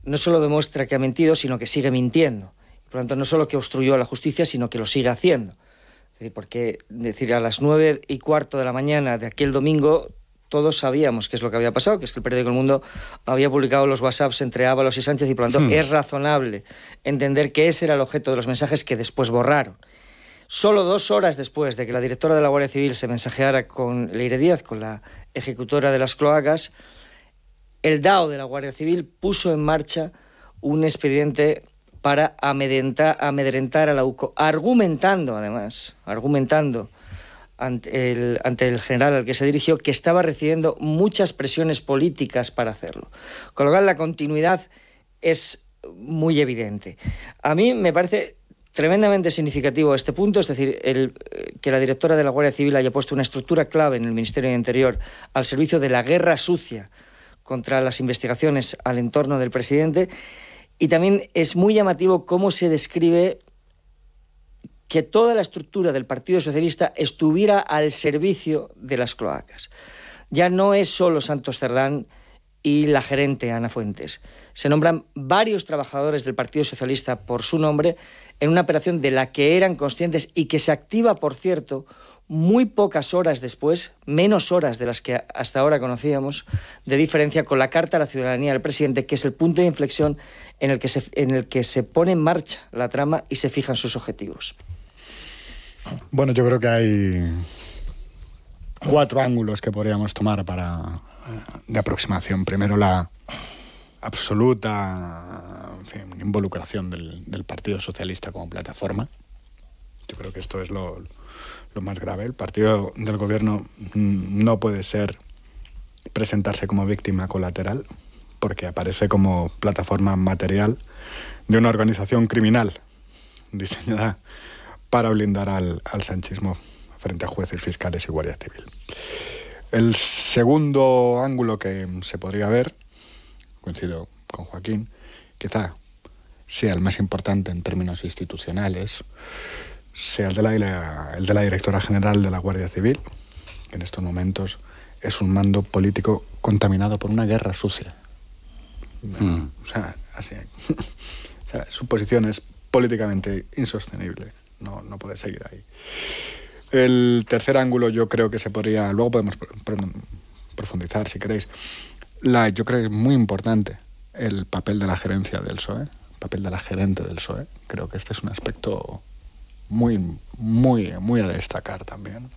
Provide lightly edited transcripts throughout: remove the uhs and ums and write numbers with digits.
no solo demuestra que ha mentido, sino que sigue mintiendo. Por lo tanto, no solo que obstruyó a la justicia, sino que lo sigue haciendo. Porque a las 9:15 de la mañana de aquel domingo todos sabíamos qué es lo que había pasado, que es que el periódico El Mundo había publicado los WhatsApps entre Ábalos y Sánchez y por lo tanto es razonable entender que ese era el objeto de los mensajes que después borraron. Solo 2 horas después de que la directora de la Guardia Civil se mensajeara con Leire Díaz, con la ejecutora de las cloacas, el DAO de la Guardia Civil puso en marcha un expediente para amedrentar a la UCO, argumentando ante el general al que se dirigió que estaba recibiendo muchas presiones políticas para hacerlo. Con lo cual la continuidad es muy evidente. A mí me parece tremendamente significativo este punto, es decir, que la directora de la Guardia Civil haya puesto una estructura clave en el Ministerio de Interior al servicio de la guerra sucia contra las investigaciones al entorno del presidente. Y también es muy llamativo cómo se describe que toda la estructura del Partido Socialista estuviera al servicio de las cloacas. Ya no es solo Santos Cerdán y la gerente Ana Fuentes. Se nombran varios trabajadores del Partido Socialista por su nombre en una operación de la que eran conscientes y que se activa, por cierto, muy pocas horas después, menos horas de las que hasta ahora conocíamos, de diferencia con la Carta a la Ciudadanía del presidente, que es el punto de inflexión en el que se pone en marcha la trama y se fijan sus objetivos. Bueno, yo creo que hay 4 ángulos que podríamos tomar de aproximación. Primero, la absoluta involucración del Partido Socialista como plataforma. Yo creo que esto es lo más grave. El partido del gobierno no puede presentarse como víctima colateral porque aparece como plataforma material de una organización criminal diseñada para blindar al sanchismo frente a jueces, fiscales y Guardia Civil. El segundo ángulo que se podría ver, coincido con Joaquín, quizá sea el más importante en términos institucionales, sea el de la directora general de la Guardia Civil, que en estos momentos es un mando político contaminado por una guerra sucia. O sea, su posición es políticamente insostenible. No puede seguir ahí. El tercer ángulo yo creo que se podría... Luego podemos profundizar si queréis. Yo creo que es muy importante el papel de la gerencia del PSOE, el papel de la gerente del PSOE. Creo que este es un aspecto muy, muy, muy a destacar también.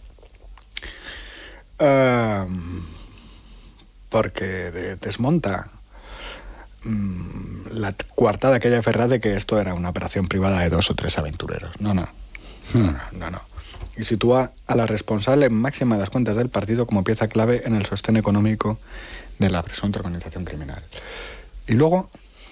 Porque desmonta la coartada que haya Ferraz de que esto era una operación privada de 2 o 3 aventureros. No. Y sitúa a la responsable máxima de las cuentas del partido como pieza clave en el sostén económico de la presunta organización criminal. Y luego,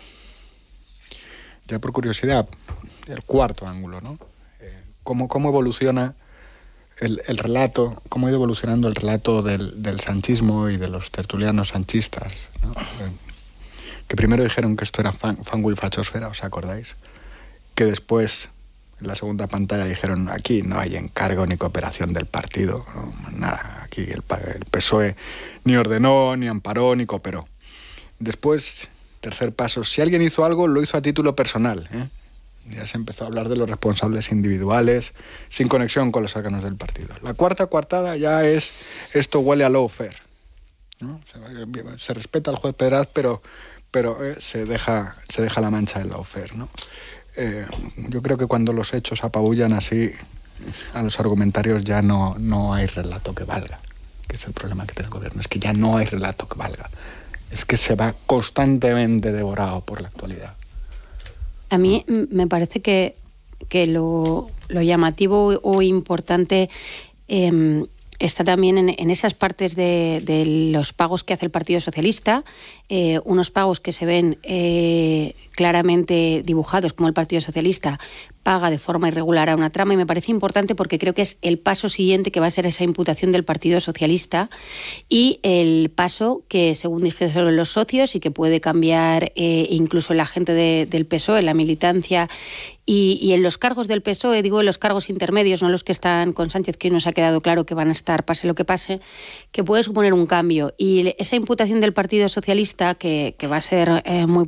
ya por curiosidad, el cuarto ángulo, ¿no? ¿Cómo evoluciona el relato, cómo ha ido evolucionando el relato del sanchismo y de los tertulianos sanchistas, ¿no? Que primero dijeron que esto era fango y fachosfera, ¿os acordáis? Que después, en la segunda pantalla, dijeron aquí no hay encargo ni cooperación del partido, no, nada, aquí el PSOE ni ordenó, ni amparó, ni cooperó. Después, tercer paso, si alguien hizo algo, lo hizo a título personal, ¿eh? Ya se empezó a hablar de los responsables individuales, sin conexión con los órganos del partido. La cuarta coartada ya es, esto huele a lawfare, ¿no? Se respeta al juez Peraz, pero se deja la mancha del lawfare, ¿no? Yo creo que cuando los hechos apabullan así a los argumentarios ya no hay relato que valga, que es el problema que tiene el gobierno, es que ya no hay relato que valga, es que se va constantemente devorado por la actualidad. A mí me parece que lo llamativo o importante está también en esas partes de los pagos que hace el Partido Socialista, unos pagos que se ven claramente dibujados como el Partido Socialista paga de forma irregular a una trama, y me parece importante porque creo que es el paso siguiente que va a ser esa imputación del Partido Socialista y el paso que, según dijeron los socios, y que puede cambiar incluso la gente del PSOE, la militancia y en los cargos del PSOE, digo en los cargos intermedios, no los que están con Sánchez, que hoy nos ha quedado claro que van a estar, pase lo que pase, que puede suponer un cambio. Y esa imputación del Partido Socialista, que va a ser muy